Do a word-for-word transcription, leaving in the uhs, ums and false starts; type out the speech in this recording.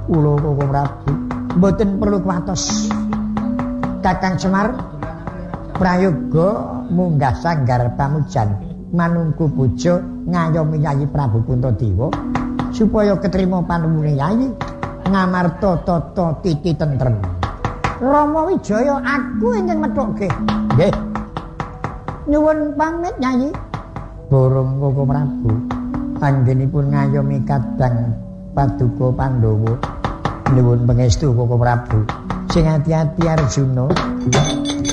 Kula Koko Prabu mboten perlu kuwatos. Kakang Semar prayoga munggah sanggar pamujan manungku bojo ngayomi Yayi Prabu Puntadewa supaya ketrima panemune Yayi ngamarta tata titi tentrem. Rama Wijaya aku ingkang methuke. Nggih. Nyuwun pamit Yayi. Borong Koko Prabu anggenipun ngayomi kadang Paduka Pandhawa. Nyuwun pangestu Koko Prabu. Sing ati-ati Arjuna.